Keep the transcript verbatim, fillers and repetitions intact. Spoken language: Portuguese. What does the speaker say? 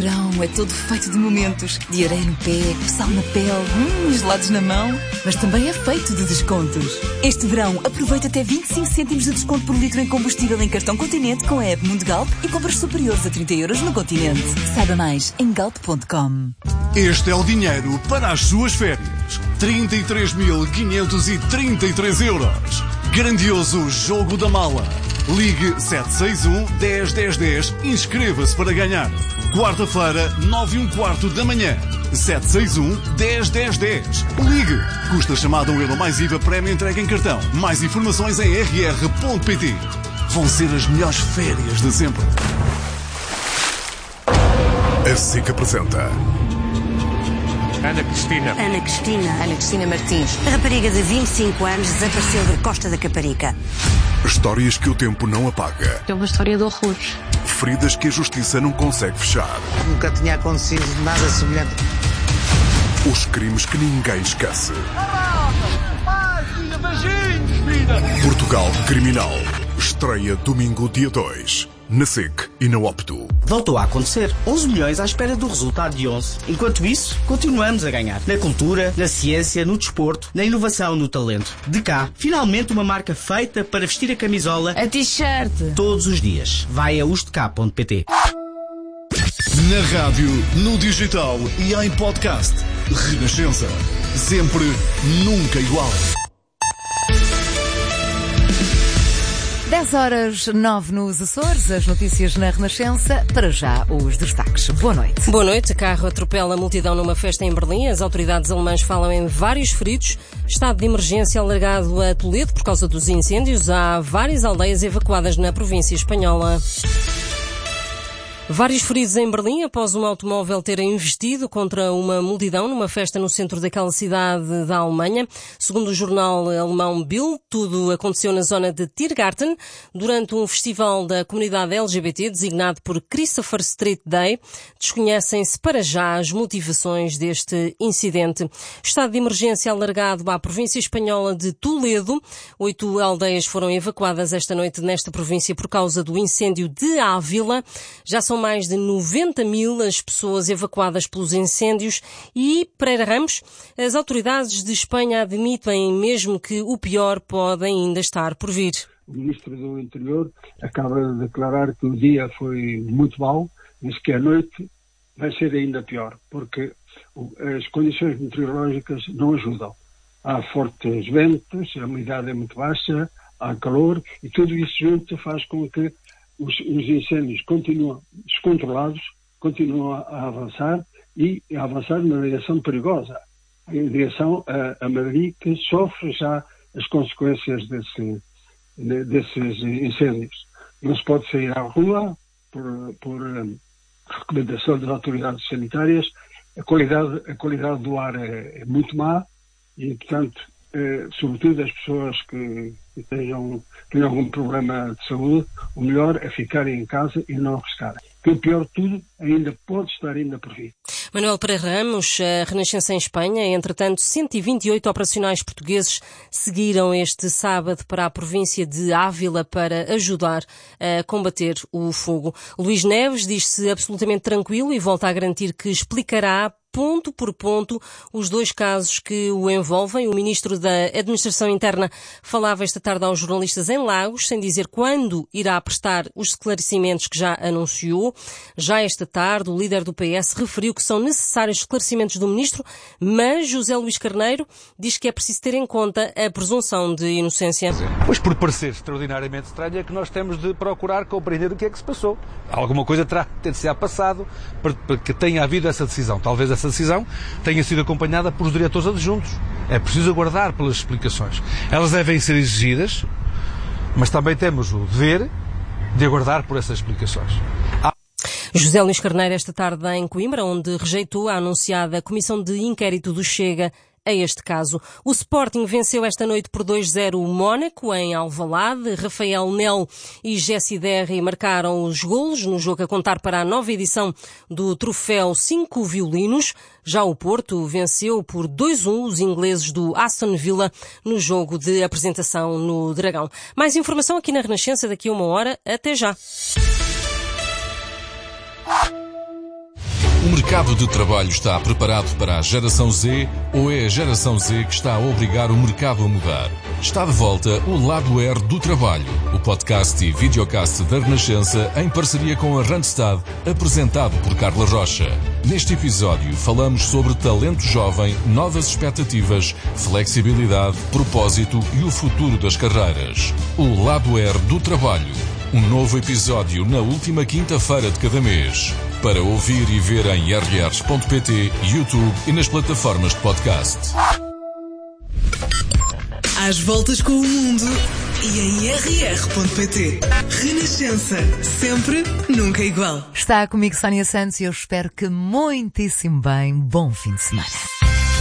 verão é todo feito de momentos. De areia no pé, sal na pele, hum, gelados na mão. Mas também é feito de descontos. Este verão, aproveita até vinte e cinco cêntimos de desconto por litro em combustível em cartão Continente com a app Mundo Galp e compras superiores a trinta euros no Continente. Saiba mais em galp ponto com. Este é o dinheiro para as suas férias. trinta e três mil quinhentos e trinta e três euros. Grandioso Jogo da Mala. Ligue sete seis um, dez, dez, dez e inscreva-se para ganhar. Quarta-feira, nove e um quarto da manhã. sete seis um, dez, dez, dez. Ligue. Custa chamada um euro mais I V A, prémio entrega em cartão. Mais informações em r r ponto p t. Vão ser as melhores férias de sempre. A SIC apresenta Ana Cristina. Ana Cristina. Ana Cristina Martins. A rapariga de vinte e cinco anos desapareceu da Costa da Caparica. histórias que o tempo não apaga. É uma história de horrores. Feridas que a justiça não consegue fechar. Nunca tinha acontecido nada semelhante. Os crimes que ninguém esquece. Portugal Criminal. Estreia domingo dia dois. Na SIC e na Opto. Voltou a acontecer. onze milhões à espera do resultado de onze. Enquanto isso, continuamos a ganhar. Na cultura, na ciência, no desporto, na inovação, no talento. De cá, finalmente uma marca feita para vestir a camisola, A t-shirt. todos os dias. Vai a ustk ponto p t. Na rádio, no digital e em podcast. Renascença. Sempre, nunca igual. dez horas nove nos Açores, as notícias na Renascença, para já os destaques. Boa noite. Boa noite. Carro atropela a multidão numa festa em Berlim. As autoridades alemãs falam em vários feridos. Estado de emergência alargado a Toledo por causa dos incêndios. Há várias aldeias evacuadas na província espanhola. Vários feridos em Berlim após um automóvel ter investido contra uma multidão numa festa no centro daquela cidade da Alemanha. Segundo o jornal alemão Bild, tudo aconteceu na zona de Tiergarten durante um festival da comunidade L G B T designado por Christopher Street Day. Desconhecem-se para já as motivações deste incidente. Estado de emergência alargado à província espanhola de Toledo. Oito aldeias foram evacuadas esta noite nesta província por causa do incêndio de Ávila. Já são mais de noventa mil as pessoas evacuadas pelos incêndios e, Pereira Ramos, as autoridades de Espanha admitem mesmo que o pior pode ainda estar por vir. O Ministro do Interior acaba de declarar que o dia foi muito mau, mas que a noite vai ser ainda pior, porque as condições meteorológicas não ajudam. Há fortes ventos, a umidade é muito baixa, há calor e tudo isso junto faz com que Os, os incêndios continuam descontrolados, continuam a avançar e a avançar numa direção perigosa, em direção a, a Madrid, que sofre já as consequências desse, de, desses incêndios. Não se pode sair à rua por, por um, recomendação das autoridades sanitárias. A qualidade, a qualidade do ar é, é muito má e, portanto, eh, sobretudo as pessoas que, que tenham, tenham algum problema de saúde, o melhor é ficarem em casa e não arriscarem. Que o pior de tudo ainda pode estar ainda por vir. Manuel Pereira Ramos, a Renascença em Espanha. Entretanto, cento e vinte e oito operacionais portugueses seguiram este sábado para a província de Ávila para ajudar a combater o fogo. Luís Neves diz-se absolutamente tranquilo e volta a garantir que explicará ponto por ponto os dois casos que o envolvem. O Ministro da Administração Interna falava esta tarde aos jornalistas em Lagos, sem dizer quando irá prestar os esclarecimentos que já anunciou. Já esta tarde, o líder do P S referiu que são necessários esclarecimentos do Ministro, mas José Luís Carneiro diz que é preciso ter em conta a presunção de inocência. Pois, por parecer extraordinariamente estranho, é que nós temos de procurar compreender o que é que se passou. Alguma coisa terá de ter-se passado para, para que tenha havido essa decisão. Talvez essa decisão tenha sido acompanhada por os diretores adjuntos. É preciso aguardar pelas explicações. Elas devem ser exigidas, mas também temos o dever de aguardar por essas explicações. Há... José Luís Carneiro esta tarde em Coimbra, onde rejeitou a anunciada comissão de inquérito do Chega a este caso. O Sporting venceu esta noite por dois a zero o Mónaco, em Alvalade. Rafael Nel e Jessi Derri marcaram os golos no jogo a contar para a nova edição do troféu Cinco Violinos. Já o Porto venceu por dois a um os ingleses do Aston Villa no jogo de apresentação no Dragão. Mais informação aqui na Renascença daqui a uma hora. Até já. O mercado de trabalho está preparado para a geração Z ou é a geração Z que está a obrigar o mercado a mudar? Está de volta o Lado R do Trabalho, o podcast e videocast da Renascença em parceria com a Randstad, apresentado por Carla Rocha. Neste episódio falamos sobre talento jovem, novas expectativas, flexibilidade, propósito e o futuro das carreiras. O Lado R do Trabalho. Um novo episódio na última quinta-feira de cada mês. Para ouvir e ver em r r ponto p t, YouTube e nas plataformas de podcast. Às voltas com o mundo e em r r ponto p t. Renascença. Sempre, nunca igual. Está comigo Sónia Santos e eu espero que muitíssimo bem. Bom fim de semana.